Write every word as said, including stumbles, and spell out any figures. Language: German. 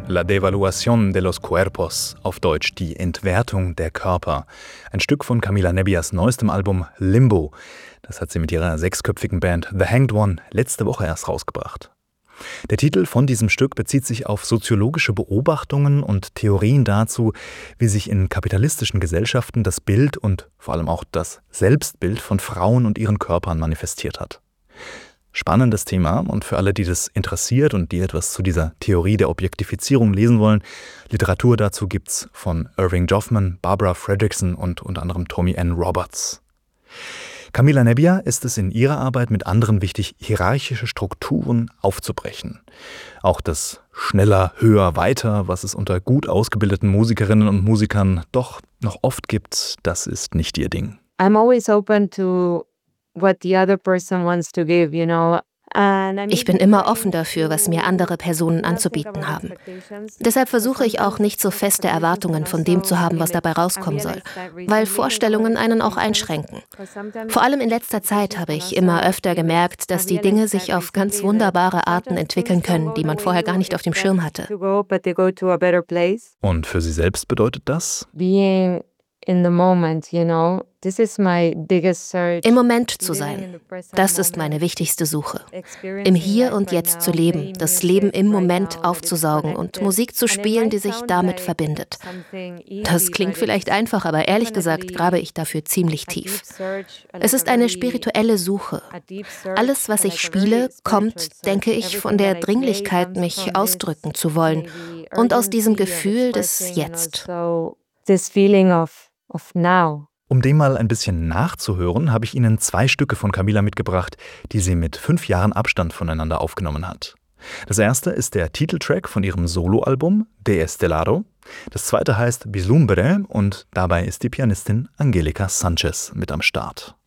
La Devaluación de los Cuerpos, auf Deutsch die Entwertung der Körper. Ein Stück von Camila Nebbias neuestem Album Limbo. Das hat sie mit ihrer sechsköpfigen Band The Hanged One letzte Woche erst rausgebracht. Der Titel von diesem Stück bezieht sich auf soziologische Beobachtungen und Theorien dazu, wie sich in kapitalistischen Gesellschaften das Bild und vor allem auch das Selbstbild von Frauen und ihren Körpern manifestiert hat. Spannendes Thema, und für alle, die das interessiert und die etwas zu dieser Theorie der Objektifizierung lesen wollen, Literatur dazu gibt's von Irving Goffman, Barbara Fredrickson und unter anderem Tommy N. Roberts. Camila Nebbia ist es in ihrer Arbeit mit anderen wichtig, hierarchische Strukturen aufzubrechen. Auch das schneller, höher, weiter, was es unter gut ausgebildeten Musikerinnen und Musikern doch noch oft gibt, das ist nicht ihr Ding. I'm always open to what the other person wants to give, you know. Ich bin immer offen dafür, was mir andere Personen anzubieten haben. Deshalb versuche ich auch nicht so feste Erwartungen von dem zu haben, was dabei rauskommen soll, weil Vorstellungen einen auch einschränken. Vor allem in letzter Zeit habe ich immer öfter gemerkt, dass die Dinge sich auf ganz wunderbare Arten entwickeln können, die man vorher gar nicht auf dem Schirm hatte. Und für Sie selbst bedeutet das? In the moment, you know, this is my biggest search. Im Moment zu sein, das ist meine wichtigste Suche. Im Hier und Jetzt zu leben, das Leben im Moment aufzusaugen und Musik zu spielen, die sich damit verbindet. Das klingt vielleicht einfach, aber ehrlich gesagt grabe ich dafür ziemlich tief. Es ist eine spirituelle Suche. Alles, was ich spiele, kommt, denke ich, von der Dringlichkeit, mich ausdrücken zu wollen und aus diesem Gefühl des Jetzt. This feeling of Of now. Um dem mal ein bisschen nachzuhören, habe ich Ihnen zwei Stücke von Camila mitgebracht, die sie mit fünf Jahren Abstand voneinander aufgenommen hat. Das erste ist der Titeltrack von ihrem Soloalbum De Estelado. Das zweite heißt Vislumbre und dabei ist die Pianistin Angelica Sanchez mit am Start.